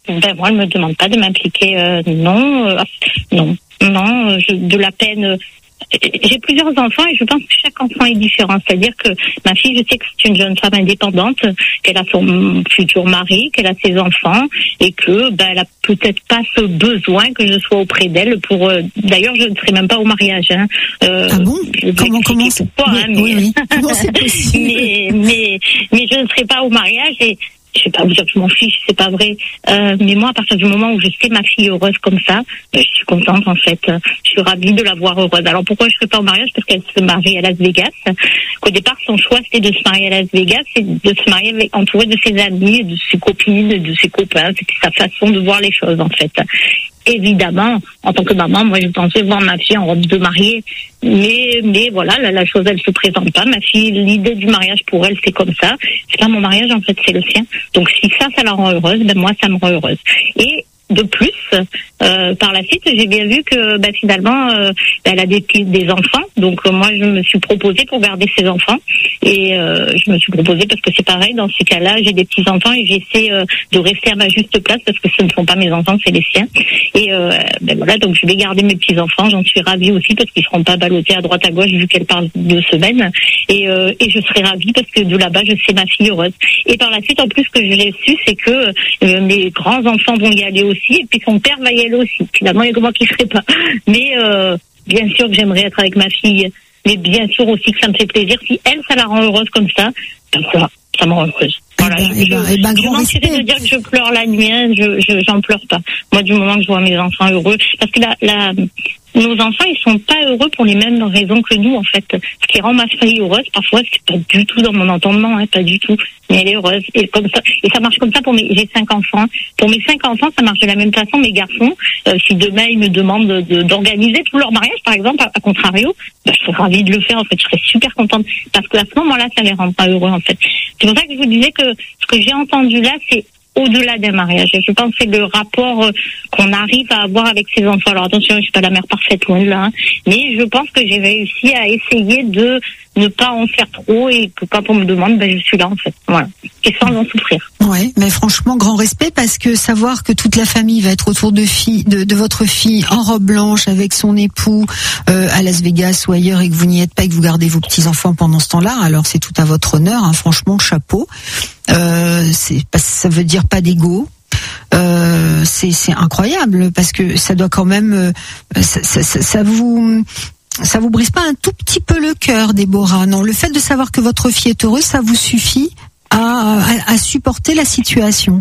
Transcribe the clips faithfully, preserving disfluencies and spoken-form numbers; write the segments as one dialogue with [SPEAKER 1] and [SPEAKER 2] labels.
[SPEAKER 1] Ben moi, elle me demande pas de m'impliquer. Euh, non, euh, non, non. Je, de la peine. Euh, j'ai plusieurs enfants et je pense que chaque enfant est différent. C'est-à-dire que ma fille, je sais que c'est une jeune femme indépendante, qu'elle a son futur mari, qu'elle a ses enfants et que ben elle a peut-être pas ce besoin que je sois auprès d'elle pour. Euh, d'ailleurs, je ne serai même pas au mariage. Hein. Euh,
[SPEAKER 2] ah bon? Comment comment c'est
[SPEAKER 1] pas, hein, mais,
[SPEAKER 2] oui, oui. Comment c'est possible?
[SPEAKER 1] mais, mais mais je ne serai pas au mariage et. Je vais pas vous dire que je m'en fiche, c'est pas vrai. Euh, mais moi, à partir du moment où je sais ma fille heureuse comme ça, je suis contente en fait. Je suis ravie de la voir heureuse. Alors pourquoi je serais pas au mariage? Parce qu'elle se marie à Las Vegas. Qu'au départ, son choix c'était de se marier à Las Vegas et de se marier avec, entourée de ses amis, de ses copines, de ses copains. C'était sa façon de voir les choses en fait. Évidemment, en tant que maman, moi je pensais voir ma fille en robe de mariée, mais mais voilà, la, la chose elle se présente pas. Ma fille, l'idée du mariage pour elle c'est comme ça. C'est pas mon mariage en fait, c'est le sien. Donc si ça, ça la rend heureuse, ben moi ça me rend heureuse. Et de plus, euh, par la suite, j'ai bien vu que ben, finalement, euh, elle a des des enfants. Donc euh, moi, je me suis proposée pour garder ses enfants. Et euh, je me suis proposée parce que c'est pareil. Dans ces cas-là, j'ai des petits enfants et j'essaie euh, de rester à ma juste place parce que ce ne sont pas mes enfants, c'est les siens. Et euh, ben voilà, donc je vais garder mes petits enfants. J'en suis ravie aussi parce qu'ils seront pas ballottés à droite à gauche vu qu'elle parle de semaines. Et euh, et je serai ravie parce que de là-bas, je sais ma fille heureuse. Et par la suite, en plus, ce que j'ai su, c'est que euh, mes grands enfants vont y aller aussi. Et puis son père va y aller aussi. Finalement, il y a que moi qui ne ferai pas. Mais euh, bien sûr que j'aimerais être avec ma fille. Mais bien sûr aussi que ça me fait plaisir. Si elle, ça la rend heureuse comme ça, ben voilà, ça me rend heureuse. Voilà.
[SPEAKER 2] Eh ben,
[SPEAKER 1] je
[SPEAKER 2] eh ben,
[SPEAKER 1] je mentirais de dire que je pleure la nuit. Hein. Je, je, j'en pleure pas. Moi, du moment que je vois mes enfants heureux. Parce que la, la, nos enfants, ils sont pas heureux pour les mêmes raisons que nous, en fait. Ce qui rend ma fille heureuse, parfois, c'est pas du tout dans mon entendement, hein, pas du tout. Mais elle est heureuse. Et comme ça, et ça marche comme ça pour mes, j'ai cinq enfants. Pour mes cinq enfants, ça marche de la même façon. Mes garçons, euh, si demain ils me demandent de, de, d'organiser tout leur mariage, par exemple, à, à contrario, bah, je serais ravie de le faire, en fait. Je serais super contente. Parce que à ce moment-là, ça les rend pas heureux, en fait. C'est pour ça que je vous disais que ce que j'ai entendu là, c'est au-delà d'un mariage. Je pense que c'est le rapport euh, qu'on arrive à avoir avec ses enfants. Alors attention, je suis pas la mère parfaite, loin de là, hein, mais je pense que j'ai réussi à essayer de ne pas en faire trop et que quand on me demande, ben je suis là en fait. Voilà. Et sans en souffrir.
[SPEAKER 2] Ouais, mais franchement, grand respect parce que savoir que toute la famille va être autour de fille, de, de votre fille en robe blanche avec son époux euh, à Las Vegas ou ailleurs et que vous n'y êtes pas et que vous gardez vos petits enfants pendant ce temps-là, alors c'est tout à votre honneur. Hein, franchement, chapeau. Euh, c'est ça veut dire pas d'ego. Euh, c'est c'est incroyable parce que ça doit quand même euh, ça, ça, ça, ça vous ça vous brise pas un tout petit peu le cœur, Déborah? Non, le fait de savoir que votre fille est heureuse, ça vous suffit à, à, à supporter la situation?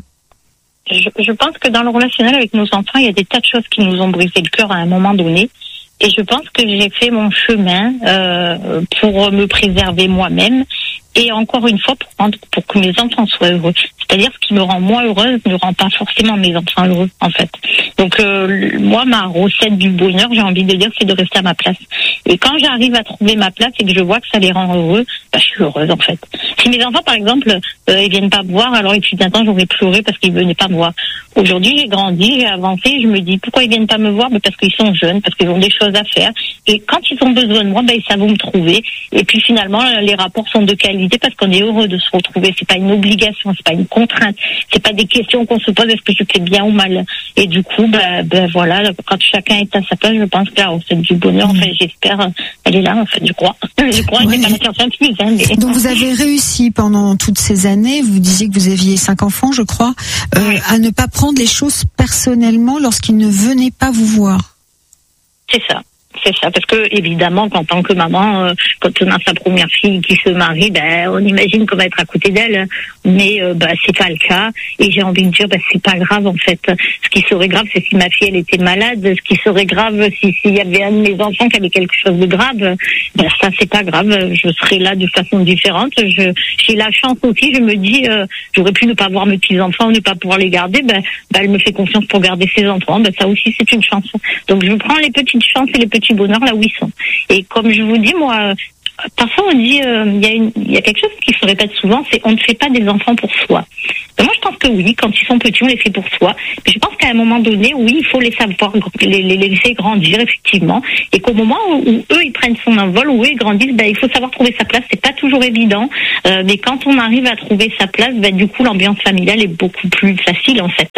[SPEAKER 1] Je, je pense que dans le relationnel avec nos enfants, il y a des tas de choses qui nous ont brisé le cœur à un moment donné. Et je pense que j'ai fait mon chemin euh, pour me préserver moi-même. Et encore une fois, pour, pour que mes enfants soient heureux. C'est-à-dire, ce qui me rend moins heureuse ne rend pas forcément mes enfants heureux, en fait. Donc, euh, moi, ma recette du bonheur, j'ai envie de dire, c'est de rester à ma place. Et quand j'arrive à trouver ma place et que je vois que ça les rend heureux, bah, je suis heureuse, en fait. Si mes enfants, par exemple, euh, ils viennent pas me voir, alors il fut un temps, j'aurais pleuré parce qu'ils venaient pas me voir. Aujourd'hui, j'ai grandi, j'ai avancé, je me dis, pourquoi ils viennent pas me voir? Bah, parce qu'ils sont jeunes, parce qu'ils ont des choses à faire. Et quand ils ont besoin de moi, bah, ils savent où me trouver. Et puis, finalement, les rapports sont de qualité parce qu'on est heureux de se retrouver. C'est pas une obligation, c'est pas une contrainte, c'est pas des questions qu'on se pose, est-ce que je fais bien ou mal? Et du coup, ben, ben voilà, quand chacun est à sa place, je pense que la recette du bonheur, enfin, j'espère, elle est là, en fait, je crois. Je crois, elle n'est pas la personne plus, hein, mais...
[SPEAKER 2] Donc vous avez réussi pendant toutes ces années, vous disiez que vous aviez cinq enfants, je crois, euh, oui. à ne pas prendre les choses personnellement lorsqu'ils ne venaient pas vous voir.
[SPEAKER 1] C'est ça. C'est ça, parce que évidemment qu'en tant que maman, euh, quand on a sa première fille qui se marie, ben on imagine qu'on va être à côté d'elle, mais euh, ben c'est pas le cas. Et j'ai envie de dire, ben c'est pas grave en fait. Ce qui serait grave, c'est si ma fille elle était malade. Ce qui serait grave, si s'il y avait un de mes enfants qui avait quelque chose de grave, ben ça c'est pas grave. Je serais là de façon différente. Je j'ai la chance aussi. Je me dis, euh, j'aurais pu ne pas voir mes petits enfants, ne pas pouvoir les garder. Ben, ben elle me fait confiance pour garder ses enfants. Ben ça aussi c'est une chance. Donc je prends les petites chances et les petits bonheur là où ils sont. Et comme je vous dis, moi, parfois on dit, il euh, y a une, il y a quelque chose qui se répète souvent, c'est on ne fait pas des enfants pour soi. Ben moi, je pense que oui, quand ils sont petits, on les fait pour soi. Mais je pense qu'à un moment donné, oui, il faut les savoir, les, les laisser grandir effectivement, et qu'au moment où, où eux ils prennent son envol, où eux ils grandissent, ben il faut savoir trouver sa place. C'est pas toujours évident, euh, mais quand on arrive à trouver sa place, ben du coup l'ambiance familiale est beaucoup plus facile en fait.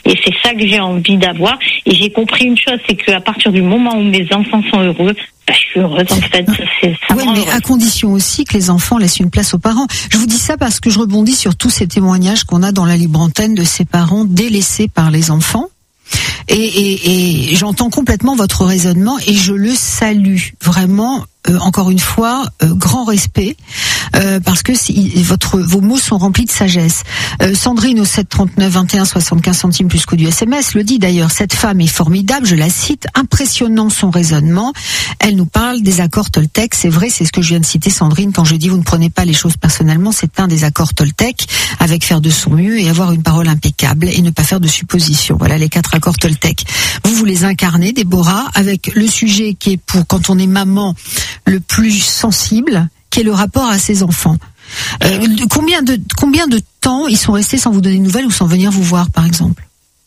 [SPEAKER 1] Et c'est ça que j'ai envie d'avoir. Et j'ai compris une chose, c'est qu'à partir du moment où mes enfants sont heureux, bah, je suis heureuse en fait. C'est, ça
[SPEAKER 2] oui, mais heureuse. À condition aussi que les enfants laissent une place aux parents. Je vous dis ça parce que je rebondis sur tous ces témoignages qu'on a dans la libre antenne de ces parents délaissés par les enfants. Et, et, et j'entends complètement votre raisonnement et je le salue vraiment. Euh, encore une fois, euh, grand respect, euh, parce que si, votre, vos mots sont remplis de sagesse. Euh, Sandrine au sept trente-neuf vingt et un soixante-quinze centimes plus coût du S M S le dit d'ailleurs, cette femme est formidable, je la cite, impressionnant son raisonnement. Elle nous parle des accords Toltec, c'est vrai, c'est ce que je viens de citer Sandrine, quand je dis vous ne prenez pas les choses personnellement, c'est un des accords Toltec, avec faire de son mieux et avoir une parole impeccable et ne pas faire de suppositions. Voilà les quatre accords Toltec. Vous, vous les incarnez, Déborah, avec le sujet qui est pour quand on est maman, le plus sensible, qui est le rapport à ses enfants. Euh, combien de combien de temps ils sont restés sans vous donner de nouvelles ou sans venir vous voir, par exemple?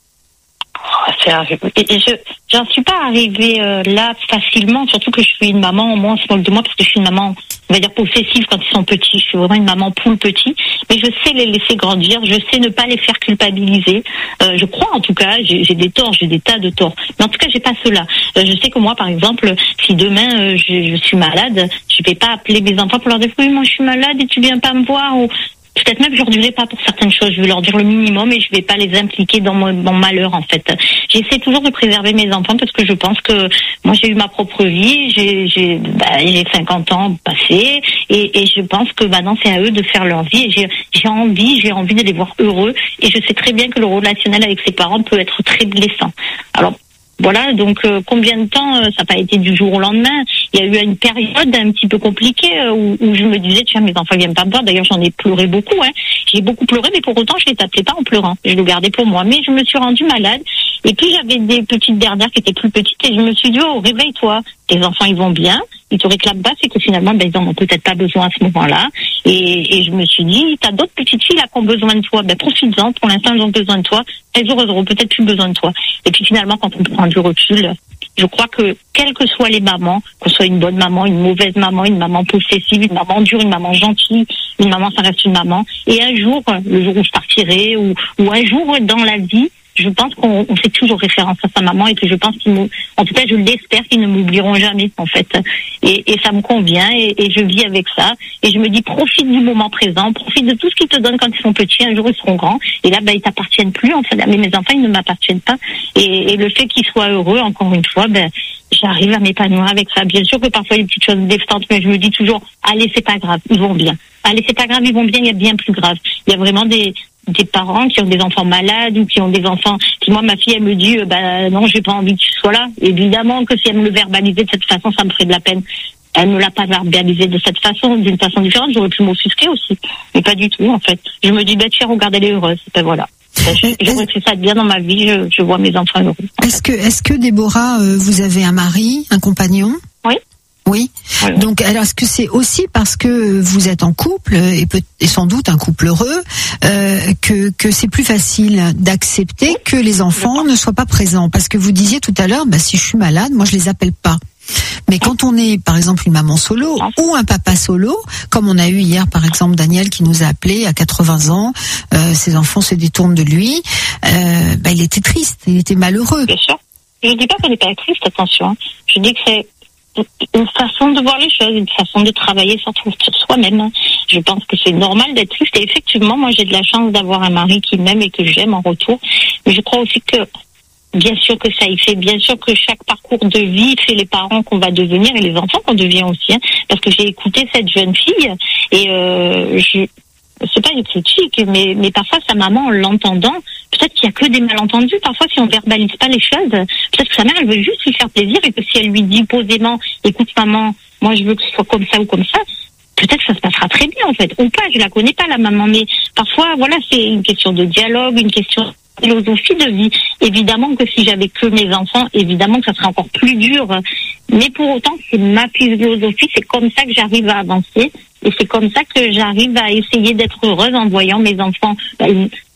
[SPEAKER 1] Et je j'en suis pas arrivée euh, là facilement, surtout que je suis une maman, moi on se moque de moi parce que je suis une maman, on va dire possessive quand ils sont petits, je suis vraiment une maman poule petit, mais je sais les laisser grandir, je sais ne pas les faire culpabiliser, euh, je crois en tout cas, j'ai, j'ai des torts, j'ai des tas de torts, mais en tout cas j'ai pas cela. Euh, je sais que moi par exemple, si demain euh, je, je suis malade, je vais pas appeler mes enfants pour leur dire oui moi je suis malade et tu viens pas me voir, ou peut-être même je leur dirai pas pour certaines choses, je vais leur dire le minimum et je vais pas les impliquer dans mon, mon malheur en fait. J'essaie toujours de préserver mes enfants parce que je pense que moi j'ai eu ma propre vie, j'ai j'ai bah, j'ai cinquante ans passés et, et je pense que maintenant c'est à eux de faire leur vie et j'ai j'ai envie, j'ai envie de les voir heureux et je sais très bien que le relationnel avec ses parents peut être très blessant. Alors voilà, donc euh, combien de temps, euh, ça n'a pas été du jour au lendemain. Il y a eu une période un petit peu compliquée euh, où, où je me disais, tiens, mes enfants viennent pas me voir. D'ailleurs, j'en ai pleuré beaucoup. Hein. J'ai beaucoup pleuré, mais pour autant, je les appelais pas en pleurant. Je le gardais pour moi. Mais je me suis rendue malade. Et puis, j'avais des petites dernières qui étaient plus petites. Et je me suis dit, oh, réveille-toi. Tes enfants, ils vont bien. Ils te réclament pas. C'est que finalement, ben, ils en ont peut-être pas besoin à ce moment-là. Et, et je me suis dit, t'as d'autres petites filles là qui ont besoin de toi. Ben, profites-en. Pour l'instant, elles ont besoin de toi. Elles auront peut-être plus besoin de toi. Et puis finalement, quand on prend du recul, je crois que quelles que soient les mamans, qu'on soit une bonne maman, une mauvaise maman, une maman possessive, une maman dure, une maman gentille, une maman ça reste une maman. Et un jour, le jour où je partirai, ou, ou un jour dans la vie, je pense qu'on on fait toujours référence à sa maman et que je pense qu'ils nous, en tout cas je l'espère qu'ils ne m'oublieront jamais en fait. Et, et ça me convient et, et je vis avec ça. Et je me dis profite du moment présent, profite de tout ce qu'ils te donnent quand ils sont petits. Un jour ils seront grands et là ben ils t'appartiennent plus en fait. Mais mes enfants ils ne m'appartiennent pas. Et, et le fait qu'ils soient heureux, encore une fois, ben j'arrive à m'épanouir avec ça. Bien sûr que parfois il y a des petites choses déftantes, mais je me dis toujours allez c'est pas grave, ils vont bien. Allez c'est pas grave, ils vont bien. Il y a bien plus grave. Il y a vraiment des des parents qui ont des enfants malades ou qui ont des enfants qui, moi ma fille elle me dit euh, bah non j'ai pas envie que tu sois là. Évidemment que si elle me le verbalisait de cette façon ça me ferait de la peine. Elle ne l'a pas verbalisé de cette façon, d'une façon différente, j'aurais pu m'offusquer aussi, mais pas du tout en fait. Je me dis bah tiens regarde elle est heureuse, ben voilà. J'aurais fait ça bien dans ma vie, je, je vois mes enfants heureux.
[SPEAKER 2] Est-ce que est-ce que Déborah euh, vous avez un mari, un compagnon?
[SPEAKER 1] Oui.
[SPEAKER 2] Oui. oui. Donc, alors, est-ce que c'est aussi parce que vous êtes en couple et, peut, et sans doute un couple heureux euh, que que c'est plus facile d'accepter que les enfants ne soient pas présents? Parce que vous disiez tout à l'heure, bah si je suis malade, moi je les appelle pas. Mais quand on est, par exemple, une maman solo ou un papa solo, comme on a eu hier, par exemple, Daniel qui nous a appelé à quatre-vingts ans, euh, ses enfants se détournent de lui, euh, bah il était triste, il était malheureux.
[SPEAKER 1] Bien sûr. Je dis pas qu'elle n'est pas triste, attention. Je dis que c'est une façon de voir les choses, une façon de travailler sur, sur soi-même. Je pense que c'est normal d'être triste et effectivement, moi j'ai de la chance d'avoir un mari qui m'aime et que j'aime en retour. Mais je crois aussi que bien sûr que ça y fait, bien sûr que chaque parcours de vie fait les parents qu'on va devenir et les enfants qu'on devient aussi. Hein, parce que j'ai écouté cette jeune fille et euh, je c'est pas une critique, mais, mais parfois sa maman, en l'entendant, peut-être qu'il y a que des malentendus. Parfois, si on verbalise pas les choses, peut-être que sa mère, elle veut juste lui faire plaisir et que si elle lui dit posément, écoute maman, moi je veux que ce soit comme ça ou comme ça, peut-être que ça se passera très bien en fait. Ou pas, je la connais pas la maman, mais parfois, voilà, c'est une question de dialogue, une question de philosophie de vie. Évidemment que si j'avais que mes enfants, évidemment que ça serait encore plus dur. Mais pour autant, c'est ma philosophie, c'est comme ça que j'arrive à avancer. Et c'est comme ça que j'arrive à essayer d'être heureuse en voyant mes enfants bah,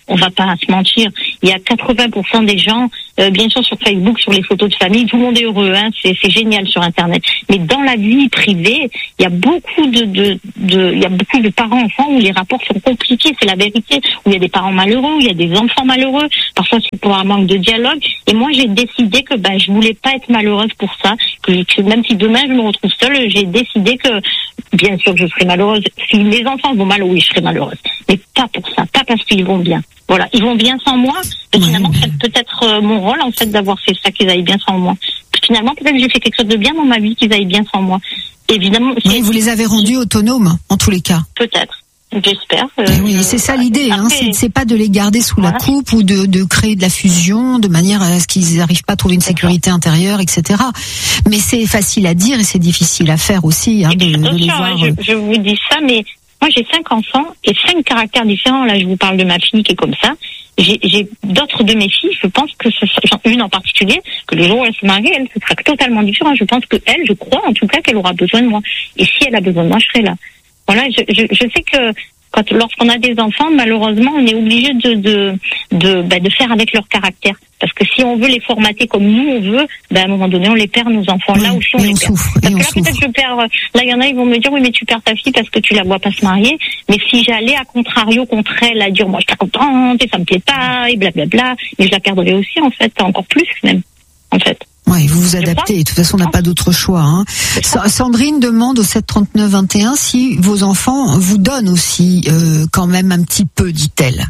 [SPEAKER 1] on va pas se mentir, il y a quatre-vingts pour cent des gens, euh, bien sûr sur Facebook, sur les photos de famille, tout le monde est heureux, hein, c'est, c'est génial sur Internet. Mais dans la vie privée, il y a beaucoup de, de, de, il y a beaucoup de parents-enfants où les rapports sont compliqués, c'est la vérité, où il y a des parents malheureux, où il y a des enfants malheureux, parfois c'est pour un manque de dialogue. Et moi, j'ai décidé que, ben, je voulais pas être malheureuse pour ça, que, que même si demain je me retrouve seule, j'ai décidé que, bien sûr que je serai malheureuse. Si mes enfants vont mal, oui, je serai malheureuse. Mais pas pour ça, pas parce qu'ils vont bien. Voilà, ils vont bien sans moi. Et finalement, c'est peut-être euh, mon rôle, en fait, d'avoir fait ça, qu'ils aillent bien sans moi. Finalement, peut-être que j'ai fait quelque chose de bien dans ma vie, qu'ils aillent bien sans moi. Évidemment.
[SPEAKER 2] Oui, vous les avez rendus autonomes, en tous les cas.
[SPEAKER 1] Peut-être. J'espère. Euh,
[SPEAKER 2] oui, c'est ça l'idée. Après, hein, c'est, c'est pas de les garder sous voilà. la coupe ou de, de créer de la fusion de manière à ce qu'ils n'arrivent pas à trouver une sécurité intérieure, et cetera. Mais c'est facile à dire et c'est difficile à faire aussi. Hein, de, de les voir.
[SPEAKER 1] Je, je vous dis ça, mais moi j'ai cinq enfants et cinq caractères différents. Là, je vous parle de ma fille qui est comme ça. J'ai, j'ai d'autres de mes filles, je pense que ce sera, une en particulier, que le jour où elle se marie, elle, ce sera totalement différent. Je pense que elle, je crois en tout cas qu'elle aura besoin de moi. Et si elle a besoin de moi, je serai là. Voilà, je, je, je sais que quand, lorsqu'on a des enfants, malheureusement, on est obligé de, de, de, bah, de faire avec leur caractère. Parce que si on veut les formater comme nous on veut, bah, à un moment donné, on les perd, nos enfants.
[SPEAKER 2] Oui,
[SPEAKER 1] là aussi, on les
[SPEAKER 2] on
[SPEAKER 1] perd.
[SPEAKER 2] Souffre,
[SPEAKER 1] parce que là,
[SPEAKER 2] souffre.
[SPEAKER 1] peut-être je perds, là, il y en a, ils vont me dire, oui, mais tu perds ta fille parce que tu la vois pas se marier. Mais si j'allais à contrario contre elle, à dire, moi, je suis pas contente, et ça me plaît pas, et blablabla, mais je la perdrais aussi, en fait, encore plus, même, en fait.
[SPEAKER 2] Oui, vous vous adaptez. De toute façon, on n'a pas d'autre choix. Hein. Sandrine demande au sept trente-neuf vingt et un si vos enfants vous donnent aussi euh, quand même un petit peu, dit-elle.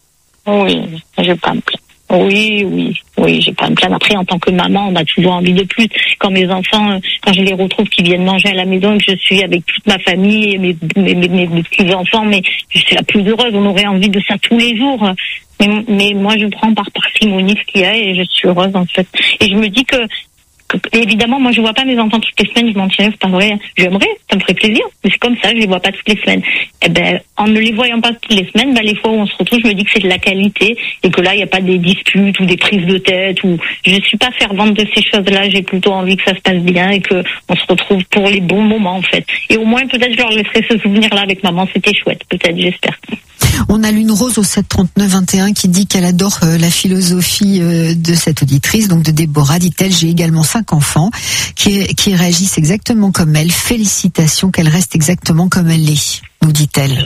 [SPEAKER 1] Oui, je vais pas me plaindre. Oui, oui, oui, j'ai pas à me plaindre. Après, en tant que maman, on a toujours envie de plus. Quand mes enfants, quand je les retrouve qui viennent manger à la maison, que je suis avec toute ma famille et mes, mes, mes, mes petits enfants, mais je suis la plus heureuse. On aurait envie de ça tous les jours. Mais, mais moi, je prends par parcimonie ce qu'il y a et je suis heureuse, en fait. Et je me dis que, que évidemment, moi, je vois pas mes enfants toutes les semaines, je m'en tirais, c'est pas vrai. J'aimerais, ça me ferait plaisir. Mais c'est comme ça, je les vois pas toutes les semaines. Et ben, en ne les voyant pas toutes les semaines, ben, les fois où on se retrouve, je me dis que c'est de la qualité et que là, il n'y a pas des disputes ou des prises de tête ou, je suis pas fervente de ces choses-là. J'ai plutôt envie que ça se passe bien et que on se retrouve pour les bons moments, en fait. Et au moins, peut-être, je leur laisserai ce souvenir-là avec maman. C'était chouette. Peut-être, j'espère.
[SPEAKER 2] On a Lune Rose au sept trente-neuf vingt et un qui dit qu'elle adore euh, la philosophie euh, de cette auditrice, donc de Déborah. Dit-elle, j'ai également cinq enfants qui, qui réagissent exactement comme elle. Félicitations, qu'elle reste exactement comme elle est, nous dit-elle.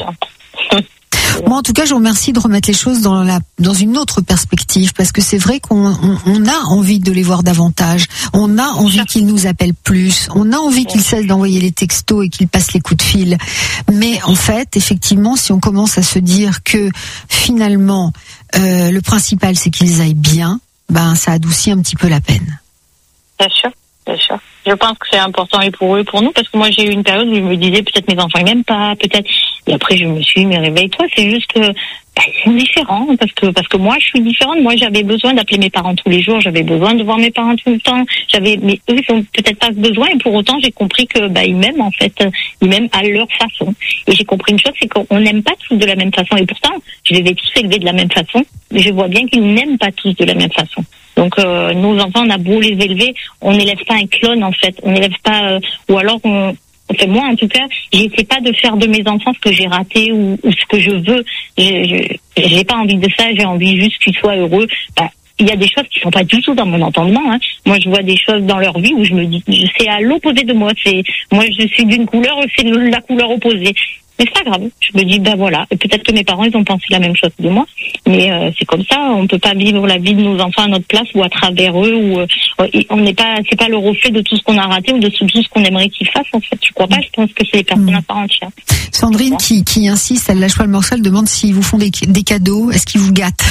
[SPEAKER 2] Moi, en tout cas, je vous remercie de remettre les choses dans la dans une autre perspective, parce que c'est vrai qu'on on, on a envie de les voir davantage. On a envie qu'ils nous appellent plus. On a envie qu'ils cessent d'envoyer les textos et qu'ils passent les coups de fil. Mais en fait, effectivement, si on commence à se dire que finalement, euh, le principal, c'est qu'ils aillent bien, ben ça adoucit un petit peu la peine.
[SPEAKER 1] Bien sûr, bien sûr. Je pense que c'est important et pour eux et pour nous, parce que moi j'ai eu une période où je me disais peut-être mes enfants ils m'aiment pas, peut-être. Et après je me suis dit mais réveille-toi, c'est juste que bah, ils sont différents, parce que parce que moi je suis différente. Moi j'avais besoin d'appeler mes parents tous les jours, j'avais besoin de voir mes parents tout le temps. J'avais, mais eux ils ont peut-être pas ce besoin et pour autant j'ai compris que bah ils m'aiment en fait, ils m'aiment à leur façon. Et j'ai compris une chose, c'est qu'on n'aime pas tous de la même façon. Et pourtant je les ai tous élevés de la même façon, mais je vois bien qu'ils n'aiment pas tous de la même façon. Donc euh, nos enfants, on a beau les élever, on n'élève pas un clone en fait, on n'élève pas, euh, ou alors on, enfin moi en tout cas, j'essaie pas de faire de mes enfants ce que j'ai raté ou, ou ce que je veux. Je, je, j'ai pas envie de ça, j'ai envie juste qu'ils soient heureux. Bah, il y a des choses qui sont pas du tout dans mon entendement. Hein. Moi, je vois des choses dans leur vie où je me dis, c'est à l'opposé de moi. C'est moi, je suis d'une couleur, c'est la couleur opposée. Mais c'est pas grave. Je me dis, ben voilà. Et peut-être que mes parents, ils ont pensé la même chose de moi. Mais euh, c'est comme ça. On peut pas vivre la vie de nos enfants à notre place ou à travers eux. Ou euh, on n'est pas, c'est pas le reflet de tout ce qu'on a raté ou de tout ce qu'on aimerait qu'ils fassent. En fait, je crois pas. Je pense que c'est les personnes à part entière.
[SPEAKER 2] Sandrine qui, qui insiste, elle lâche pas le morceau, elle demande s'ils vous font des, des cadeaux. Est-ce qu'ils vous gâtent?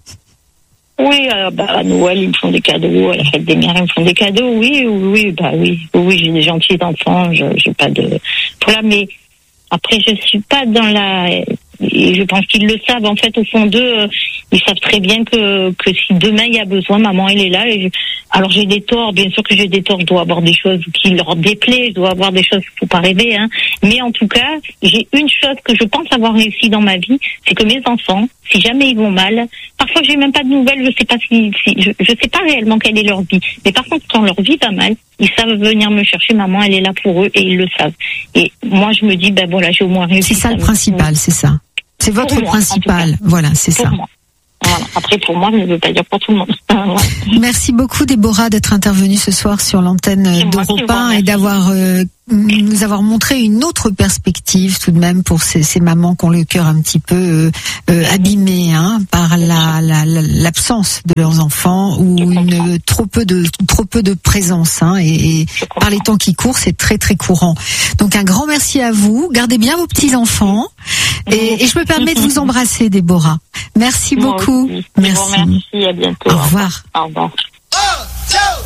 [SPEAKER 1] Oui, euh, bah, à Noël, ils me font des cadeaux. À la fête des mères, ils me font des cadeaux. Oui, oui, oui, bah oui, oui, j'ai des gentils enfants. Je, j'ai pas de, voilà, mais après, je suis pas dans la, et je pense qu'ils le savent, en fait, au fond d'eux, euh, ils savent très bien que, que si demain il y a besoin, maman, elle est là. Et je, alors j'ai des torts, bien sûr que j'ai des torts, je dois avoir des choses qui leur déplaisent, je dois avoir des choses, faut pas rêver, hein. Mais en tout cas, j'ai une chose que je pense avoir réussi dans ma vie, c'est que mes enfants, si jamais ils vont mal, parfois j'ai même pas de nouvelles, je sais pas si, si je, je sais pas réellement quelle est leur vie. Mais par contre, quand leur vie va mal, ils savent venir me chercher, maman, elle est là pour eux et ils le savent. Et moi, je me dis, ben voilà, j'ai au moins réussi.
[SPEAKER 2] C'est ça le principal, c'est ça. C'est votre
[SPEAKER 1] moi,
[SPEAKER 2] principal. Voilà, c'est
[SPEAKER 1] pour
[SPEAKER 2] ça.
[SPEAKER 1] Moi. Voilà. Après, pour moi, je ne veux pas dire pour tout le monde.
[SPEAKER 2] Merci beaucoup, Déborah, d'être intervenue ce soir sur l'antenne d'Europe un et d'avoir euh, nous avoir montré une autre perspective tout de même pour ces, ces mamans qui ont le cœur un petit peu euh, euh, abîmé hein, par la, la, la, l'absence de leurs enfants ou une trop peu de trop peu de présence hein, et, et par les temps qui courent, c'est très très courant. Donc un grand merci à vous. Gardez bien vos petits enfants et, et je me permets de vous embrasser, Déborah. Merci beaucoup.
[SPEAKER 1] Merci.
[SPEAKER 2] Merci.
[SPEAKER 1] Merci. À bientôt.
[SPEAKER 2] Au revoir.
[SPEAKER 1] Au revoir.